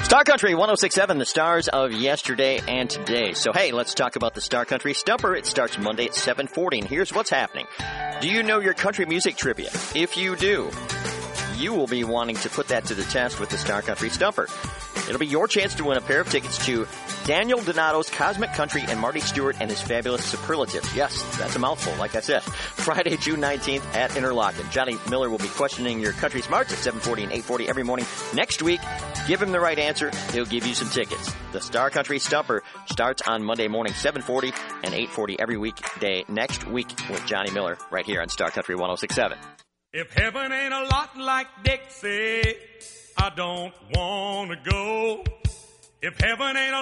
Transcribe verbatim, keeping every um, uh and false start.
Star Country one oh six point seven, the stars of yesterday and today. So, hey, let's talk about the Star Country Stumper. It starts Monday at seven forty, and here's what's happening. Do you know your country music trivia? If you do, you will be wanting to put that to the test with the Star Country Stumper. It'll be your chance to win a pair of tickets to Daniel Donato's Cosmic Country and Marty Stewart and his Fabulous Superlatives. Yes, that's a mouthful, like I said. Friday, June nineteenth at Interlochen. Johnny Miller will be questioning your country smarts at seven forty and eight forty every morning. Next week, give him the right answer. He'll give you some tickets. The Star Country Stumper starts on Monday morning, seven forty and eight forty every weekday next week with Johnny Miller right here on Star Country one oh six point seven. If heaven ain't a lot like Dixie, I don't want to go. If heaven ain't a